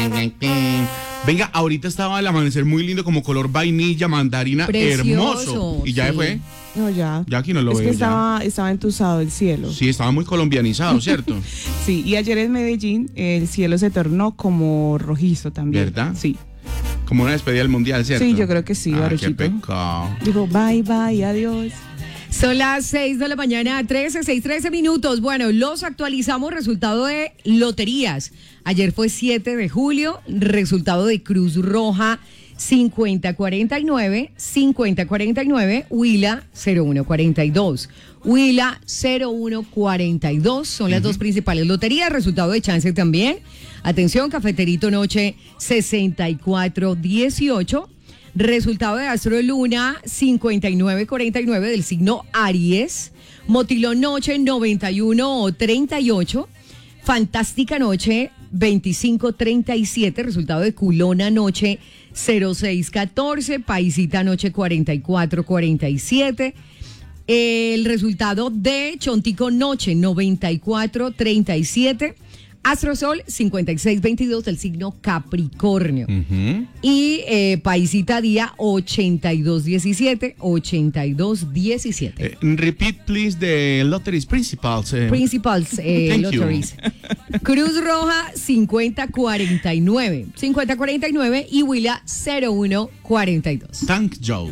Venga, ahorita estaba el amanecer muy lindo, como color vainilla, mandarina, Precioso, hermoso. Y ya sí. fue. No, ya. Ya aquí no lo es veo. que estaba entusado el cielo. Sí, estaba muy colombianizado, ¿cierto? Sí, y ayer en Medellín el cielo se tornó como rojizo también. ¿Verdad? Sí. Como una despedida del mundial, ¿cierto? Sí, yo creo que sí, Qué Baruchito. pecado. Dijo, bye, bye, adiós. Son las 6 de la mañana, 13 minutos. Bueno, los actualizamos, resultado de loterías. Ayer fue 7 de julio, resultado de Cruz Roja 5049, Huila 0142. Huila 0142 son las dos principales loterías, resultado de chance también. Atención, Cafeterito Noche 6418. Resultado de Astro Luna 5949 del signo Aries. Motilón Noche 9138. Fantástica Noche 2537. Resultado de Culona Noche 0614. Paisita Noche 4447. El resultado de Chontico Noche 9437. Astrosol 5622 del signo Capricornio. Y Paisita Día 8217. Repeat, please, the lotteries principals. Principals Thank lotteries. Cruz Roja 5049 y Huila 0142. Thank Joe.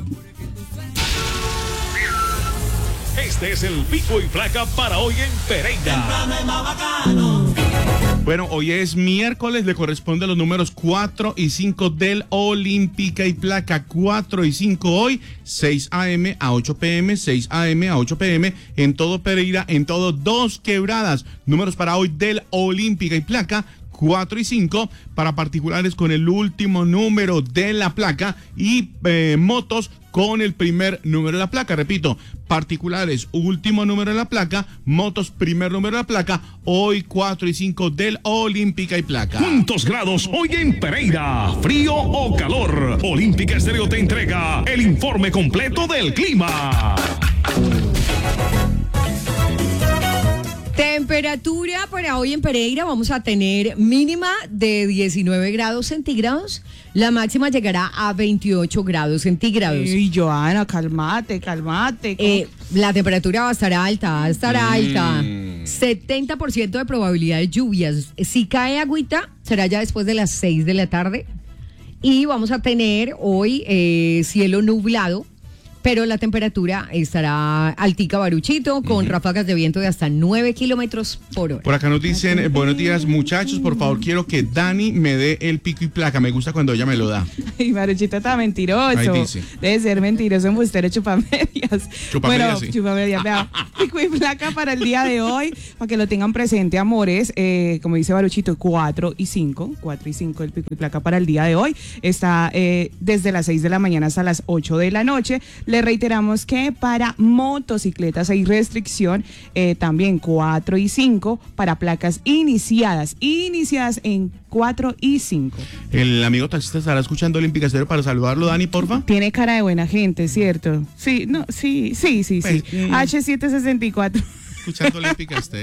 Este es el pico y placa para hoy en Pereira. Bueno, hoy es miércoles, le corresponde a los números 4 y 5 del Olímpica y Placa. 4 y 5 hoy, 6 a.m. a 8 p.m., 6 a.m. a 8 p.m. en todo Pereira, en todo Dos Quebradas. Números para hoy del Olímpica y Placa. 4 y 5 para particulares con el último número de la placa y motos con el primer número de la placa. Repito, particulares, último número de la placa, motos, primer número de la placa, hoy 4 y 5 del Olímpica y Placa. ¿Cuántos grados hoy en Pereira? ¿Frío o calor? Olímpica Estéreo te entrega el informe completo del clima. Temperatura para hoy en Pereira, vamos a tener mínima de 19 grados centígrados, la máxima llegará a 28 grados centígrados. Y Joana, cálmate. La temperatura va a estar alta, 70% de probabilidad de lluvias. Si cae agüita, será ya después de las 6 de la tarde. Y vamos a tener hoy cielo nublado, pero la temperatura estará altica, Baruchito, con ráfagas de viento de hasta 9 kilómetros por hora. Por acá nos dicen, buenos días muchachos, por favor quiero que Dani me dé el pico y placa, me gusta cuando ella me lo da. Ay, Baruchito está mentiroso. Ahí dice. Debe ser mentiroso, embustero, chupamedias. Chupamedias, sí. Chupamedias, vea. Pico y placa para el día de hoy, para que lo tengan presente, amores. Como dice Baruchito, 4 y 5 el pico y placa para el día de hoy. Está desde las 6 de la mañana hasta las 8 de la noche. Le reiteramos que para motocicletas hay restricción, también 4 y 5 para placas iniciadas en 4 y 5. El amigo taxista estará escuchando Olímpica Estéreo para saludarlo, Dani, porfa. Tiene cara de buena gente, ¿cierto? Sí, no, sí. Pues, H764. Escuchando Olímpica Estéreo.